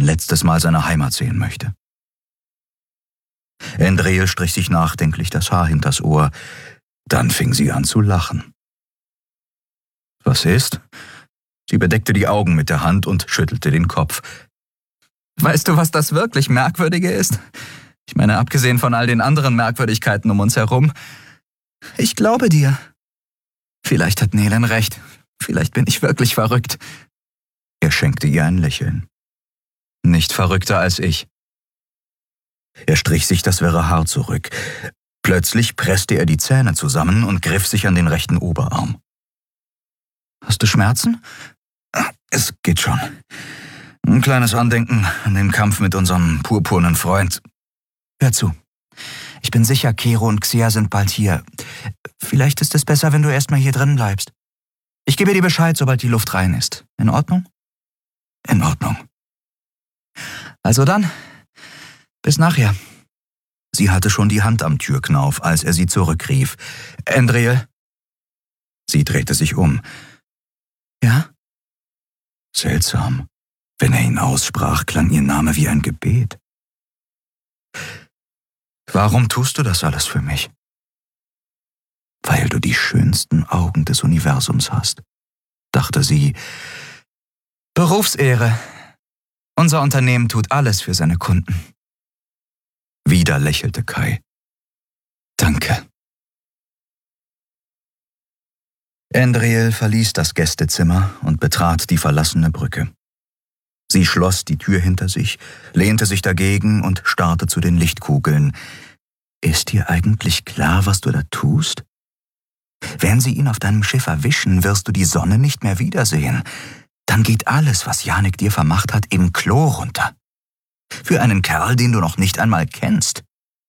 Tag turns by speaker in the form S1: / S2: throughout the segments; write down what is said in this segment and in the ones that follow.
S1: ein letztes Mal seine Heimat sehen möchte. Endreel strich sich nachdenklich das Haar hinters Ohr. Dann fing sie an zu lachen. »Was ist?« Sie bedeckte die Augen mit der Hand und schüttelte den Kopf. »Weißt du, was das wirklich Merkwürdige ist? Ich meine, abgesehen von all den anderen Merkwürdigkeiten um uns herum. Ich glaube dir. Vielleicht hat Nelen recht. Vielleicht bin ich wirklich verrückt.« Er schenkte ihr ein Lächeln. »Nicht verrückter als ich.« Er strich sich das wirre Haar zurück. Plötzlich presste er die Zähne zusammen und griff sich an den rechten Oberarm. »Hast du Schmerzen?« »Es geht schon. Ein kleines Andenken an den Kampf mit unserem purpurnen Freund. Hör zu. Ich bin sicher, Kero und Xia sind bald hier. Vielleicht ist es besser, wenn du erstmal hier drin bleibst. Ich gebe dir Bescheid, sobald die Luft rein ist. In Ordnung?« »In Ordnung.« »Also dann, bis nachher.« Sie hatte schon die Hand am Türknauf, als er sie zurückrief. »Endreel?« Sie drehte sich um. »Ja?« Seltsam. Wenn er ihn aussprach, klang ihr Name wie ein Gebet. »Warum tust du das alles für mich?« »Weil du die schönsten Augen des Universums hast«, dachte sie. »Berufsehre. Unser Unternehmen tut alles für seine Kunden.« Wieder lächelte Kai. »Danke.« Endreel verließ das Gästezimmer und betrat die verlassene Brücke. Sie schloss die Tür hinter sich, lehnte sich dagegen und starrte zu den Lichtkugeln. »Ist dir eigentlich klar, was du da tust? Wenn sie ihn auf deinem Schiff erwischen, wirst du die Sonne nicht mehr wiedersehen. Dann geht alles, was Janek dir vermacht hat, im Klo runter. Für einen Kerl, den du noch nicht einmal kennst.«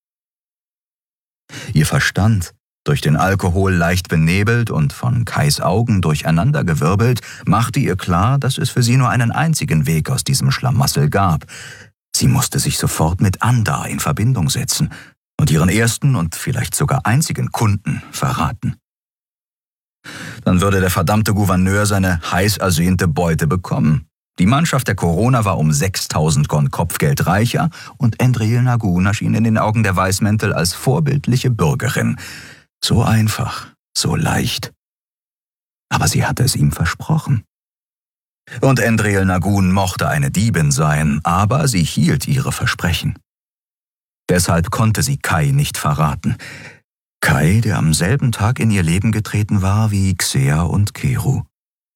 S1: Ihr Verstand, durch den Alkohol leicht benebelt und von Kais Augen durcheinandergewirbelt, machte ihr klar, dass es für sie nur einen einzigen Weg aus diesem Schlamassel gab. Sie musste sich sofort mit Andar in Verbindung setzen und ihren ersten und vielleicht sogar einzigen Kunden verraten. Dann würde der verdammte Gouverneur seine heiß ersehnte Beute bekommen. Die Mannschaft der Corona war um 6.000 Gon Kopfgeld reicher und Endreel Nagun erschien in den Augen der Weißmäntel als vorbildliche Bürgerin. So einfach, so leicht. Aber sie hatte es ihm versprochen. Und Endreel Nagun mochte eine Diebin sein, aber sie hielt ihre Versprechen. Deshalb konnte sie Kai nicht verraten. Kai, der am selben Tag in ihr Leben getreten war wie Xea und Kero.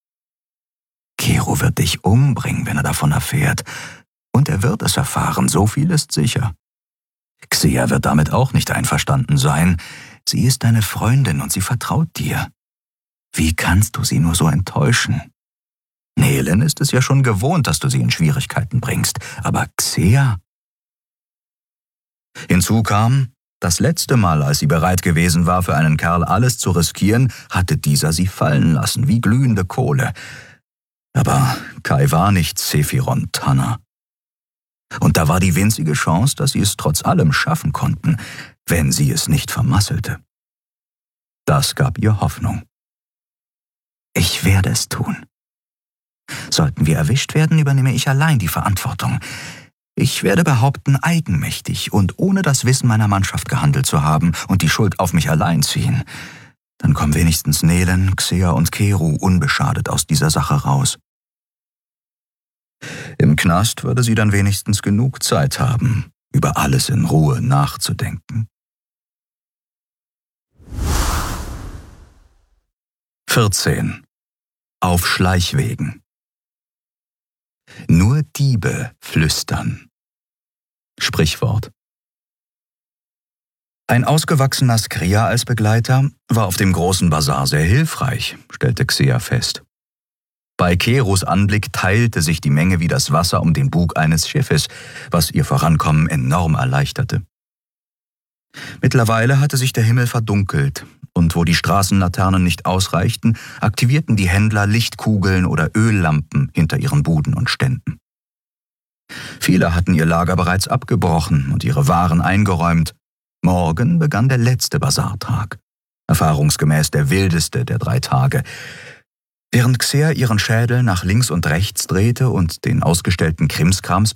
S1: Kero wird dich umbringen, wenn er davon erfährt. Und er wird es erfahren, so viel ist sicher. Xea wird damit auch nicht einverstanden sein. Sie ist deine Freundin und sie vertraut dir. Wie kannst du sie nur so enttäuschen? Nelen ist es ja schon gewohnt, dass du sie in Schwierigkeiten bringst. Aber Xea? Hinzu kam, das letzte Mal, als sie bereit gewesen war, für einen Kerl alles zu riskieren, hatte dieser sie fallen lassen, wie glühende Kohle. Aber Kai war nicht Sephiron Tanner. Und da war die winzige Chance, dass sie es trotz allem schaffen konnten, wenn sie es nicht vermasselte. Das gab ihr Hoffnung. Ich werde es tun. Sollten wir erwischt werden, übernehme ich allein die Verantwortung. Ich werde behaupten, eigenmächtig und ohne das Wissen meiner Mannschaft gehandelt zu haben und die Schuld auf mich allein ziehen. Dann kommen wenigstens Nelen, Xea und Kero unbeschadet aus dieser Sache raus. Im Knast würde sie dann wenigstens genug Zeit haben, über alles in Ruhe nachzudenken. 14. Auf Schleichwegen. Nur Diebe flüstern. Sprichwort. Ein ausgewachsener Skria als Begleiter war auf dem großen Basar sehr hilfreich, stellte Xea fest. Bei Keros Anblick teilte sich die Menge wie das Wasser um den Bug eines Schiffes, was ihr Vorankommen enorm erleichterte. Mittlerweile hatte sich der Himmel verdunkelt, und wo die Straßenlaternen nicht ausreichten, aktivierten die Händler Lichtkugeln oder Öllampen hinter ihren Buden und Ständen. Viele hatten ihr Lager bereits abgebrochen und ihre Waren eingeräumt. Morgen begann der letzte Basartag, erfahrungsgemäß der wildeste der 3 Tage. Während Xea ihren Schädel nach links und rechts drehte und den ausgestellten Krimskrams